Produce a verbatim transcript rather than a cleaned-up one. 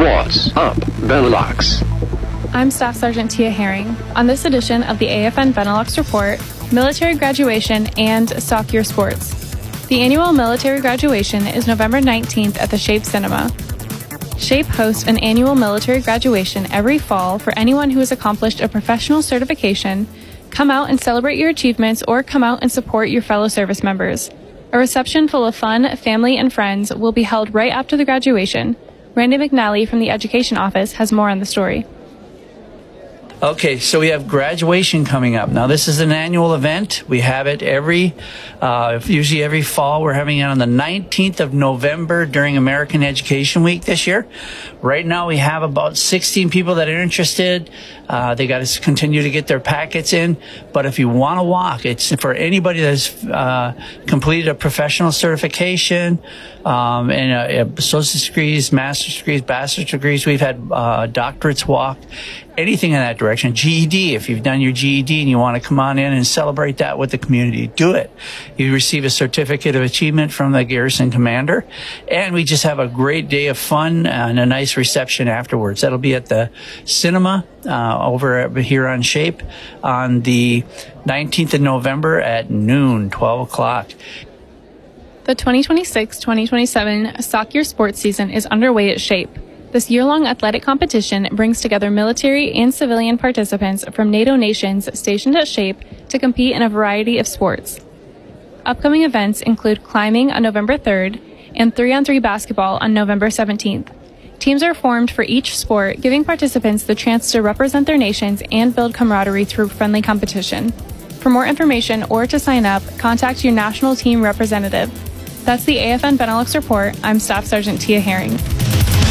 What's up, Benelux? I'm Staff Sergeant Tia Herring. On this edition of the A F N Benelux Report, military graduation and soccer sports. The annual military graduation is November nineteenth at the Shape Cinema. Shape hosts an annual military graduation every fall for anyone who has accomplished a professional certification. Come out and celebrate your achievements or come out and support your fellow service members. A reception full of fun, family, and friends will be held right after the graduation. Randy McNally from the Education Office has more on the story. Okay, so we have graduation coming up. Now, this is an annual event. We have it every, uh, usually every fall. We're having it on the nineteenth of November during American Education Week this year. Right now, we have about sixteen people that are interested. Uh, they got to continue to get their packets in. But if you want to walk, it's for anybody that's uh, completed a professional certification um, and uh, associate's degrees, master's degrees, bachelor's degrees. We've had uh, doctorates walk. Anything in that direction. G E D, if you've done your G E D and you want to come on in and celebrate that with the community, do it. You receive a certificate of achievement from the garrison commander. And we just have a great day of fun and a nice reception afterwards. That'll be at the cinema uh, over here on Shape on the nineteenth of November at noon, twelve o'clock. The twenty twenty-six twenty twenty-seven soccer sports season is underway at Shape. This year-long athletic competition brings together military and civilian participants from NATO nations stationed at Shape to compete in a variety of sports. Upcoming events include climbing on November third and three on three basketball on November seventeenth. Teams are formed for each sport, giving participants the chance to represent their nations and build camaraderie through friendly competition. For more information or to sign up, contact your national team representative. That's the A F N Benelux Report. I'm Staff Sergeant Tia Herring.